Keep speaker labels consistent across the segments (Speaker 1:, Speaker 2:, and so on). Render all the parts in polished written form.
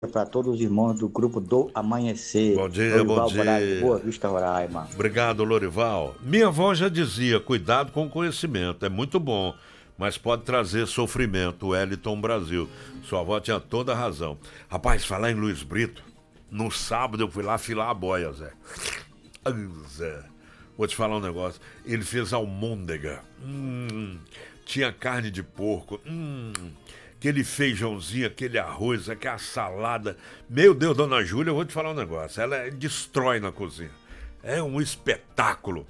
Speaker 1: para todos os irmãos do grupo do Amanhecer.
Speaker 2: Bom dia,
Speaker 1: Lorival
Speaker 2: bom
Speaker 1: Moraes,
Speaker 2: dia.
Speaker 1: Boa Vista, Roraima.
Speaker 2: Obrigado, Lorival. Minha avó já dizia, cuidado com o conhecimento, é muito bom, mas pode trazer sofrimento, Wellington Brasil. Sua avó tinha toda a razão. Rapaz, falar em Luiz Brito, no sábado eu fui lá filar a boia, Zé. Ah, Zé, vou te falar um negócio. Ele fez almôndega. Tinha carne de porco. Aquele feijãozinho, aquele arroz, aquela salada. Meu Deus, dona Júlia, eu vou te falar um negócio. Ela destrói na cozinha. É um espetáculo.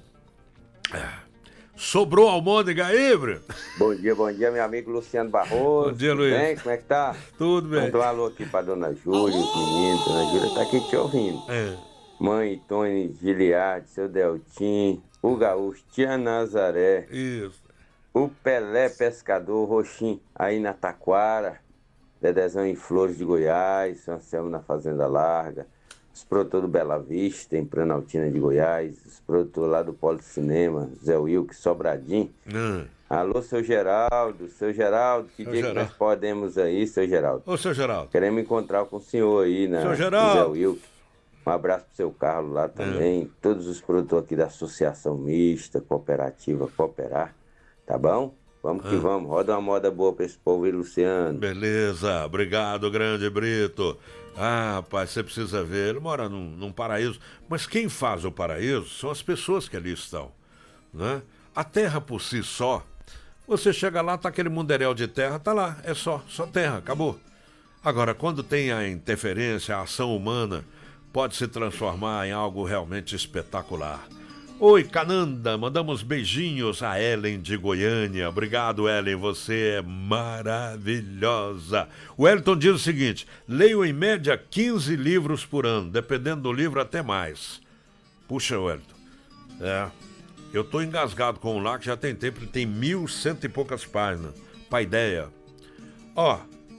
Speaker 2: Sobrou almôndega aí, Breno?
Speaker 3: Bom dia, meu amigo Luciano Barroso.
Speaker 2: Bom dia,
Speaker 3: Tudo
Speaker 2: Luiz.
Speaker 3: bem? Como é que tá?
Speaker 2: Tudo bem.
Speaker 3: Manda um alô aqui pra dona Júlia, os meninos. Dona Júlia tá aqui te ouvindo. Mãe Tony Giliardi, seu Deltim, o Gaúcho, tia Nazaré.
Speaker 2: Isso.
Speaker 3: O Pelé Pescador Roxim, aí na Taquara. Dedezão em Flores de Goiás, São Anselmo na Fazenda Larga. Os produtores do Bela Vista, em Planaltina de Goiás. Os produtores lá do Polo Cinema, Zé Wilke, Sobradinho. Alô, seu Geraldo, que dia que nós podemos aí, seu Geraldo?
Speaker 2: Ô, seu Geraldo.
Speaker 3: Queremos encontrar com o senhor aí, né?
Speaker 2: Seu Geraldo.
Speaker 3: Zé Wilke. Um abraço pro seu Carlos lá também. Todos os produtores aqui da Associação Mista, Cooperativa Cooperar. Tá bom? Vamos que vamos. Roda uma moda boa pra esse povo aí, Luciano.
Speaker 2: Beleza, obrigado, grande Brito. Ah, rapaz, você precisa ver, ele mora num paraíso. Mas quem faz o paraíso são as pessoas que ali estão, né? A terra por si só, você chega lá, tá aquele mundaréu de terra, tá lá, é só terra, acabou. Agora, quando tem a interferência, a ação humana, pode se transformar em algo realmente espetacular. Oi, Cananda, mandamos beijinhos a Ellen de Goiânia. Obrigado, Ellen, você é maravilhosa. O Wellington diz o seguinte: leio em média 15 livros por ano, dependendo do livro até mais. Puxa, Wellington, eu tô engasgado com um lá que já tem tempo, ele tem 1.100 e poucas páginas. Paideia. Ó,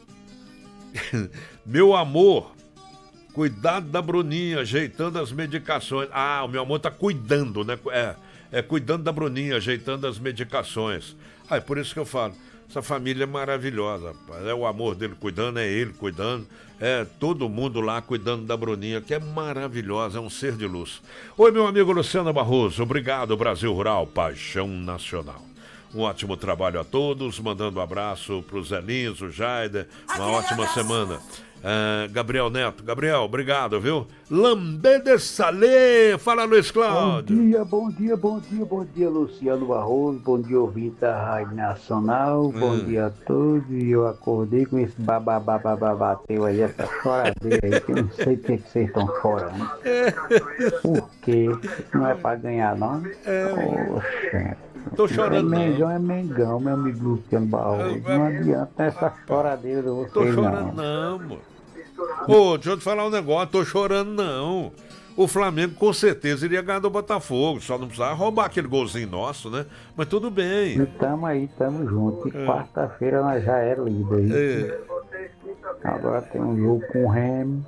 Speaker 2: meu amor, cuidado da Bruninha, ajeitando as medicações. Ah, o meu amor tá cuidando, né? Cuidando da Bruninha, ajeitando as medicações. É por isso que eu falo, essa família é maravilhosa, rapaz. É o amor dele cuidando, é ele cuidando, é todo mundo lá cuidando da Bruninha, que é maravilhosa, é um ser de luz. Oi, meu amigo Luciano Barroso, obrigado, Brasil Rural, paixão nacional. Um ótimo trabalho a todos, mandando um abraço pro Zé Lins, o Jaider, uma ótima semana. Gabriel Neto, Gabriel, obrigado, viu? Lambê de Salê, fala Luiz Cláudio.
Speaker 4: Bom dia, Luciano Barroso, bom dia, ouvinte da Rádio Nacional, bom dia a todos. E eu acordei com esse bateu aí, essa choradeira aí, que eu não sei porque que vocês estão chorando. Por quê? Não é pra ganhar, não? Poxa.
Speaker 2: Tô chorando,
Speaker 4: Mengão é Mengão, meu amigo Luciano Barroso. Não adianta essa choradeira de vocês,
Speaker 2: Tô chorando não, amor. Ô, deixa eu te falar um negócio, tô chorando não. O Flamengo com certeza iria ganhar do Botafogo, só não precisava roubar aquele golzinho nosso, né? Mas tudo bem.
Speaker 4: E tamo junto. E quarta-feira nós já é líder. Agora tem um jogo com o Remo.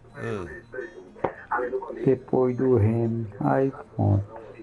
Speaker 4: Depois do Remo, aí pronto.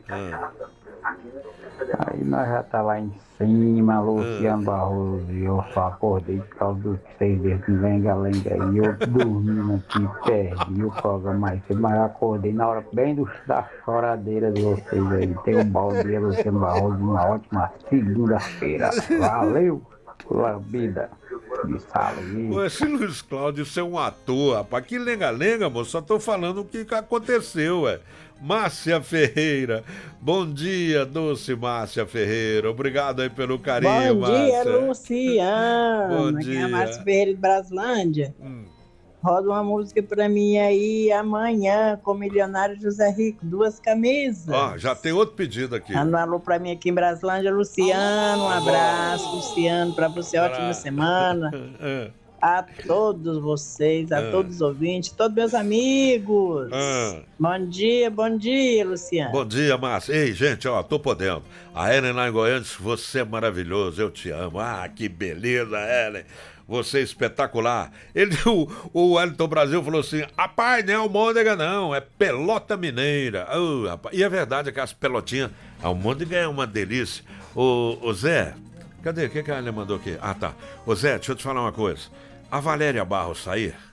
Speaker 4: Aí nós já tá lá em cima, Luciano Barroso, e eu só acordei por causa dos 6 dias de lenga-lenga aí, eu dormindo aqui, perdi o programa mais cedo, mas eu acordei na hora bem da choradeira de vocês aí. Tem um balde de Luciano Barroso, uma ótima segunda-feira. Valeu pela vida de Salve.
Speaker 2: Esse Luiz Cláudio, você é um ator, rapaz. Que lenga-lenga, moço. Só tô falando o que aconteceu, Márcia Ferreira. Bom dia, doce Márcia Ferreira. Obrigado aí pelo carinho,
Speaker 5: Bom dia,
Speaker 2: Márcia.
Speaker 5: Luciano.
Speaker 2: Bom
Speaker 5: Aqui é
Speaker 2: dia.
Speaker 5: a Márcia Ferreira de Braslândia. Roda uma música pra mim aí amanhã com o milionário José Rico, 2 camisas.
Speaker 2: Ó, já tem outro pedido aqui.
Speaker 5: Manda um alô pra mim aqui em Braslândia, Luciano. Um abraço, Luciano, pra você. Ótima semana. A todos vocês, a todos os ouvintes, todos meus amigos. Bom dia, Luciano.
Speaker 2: Bom dia, Márcia. Ei, gente, ó, tô podendo. A Ellen lá em Goiânia disse, você é maravilhoso, eu te amo. Ah, que beleza, Ellen. Você é espetacular. O Wellington Brasil falou assim, rapaz, não é almôndega não, é pelota mineira. Rapaz. E é verdade, aquelas pelotinhas, a almôndega é uma delícia. Ô Zé, cadê? O que a Ellen mandou aqui? Ah, tá. Ô Zé, deixa eu te falar uma coisa. A Valéria Barros sair,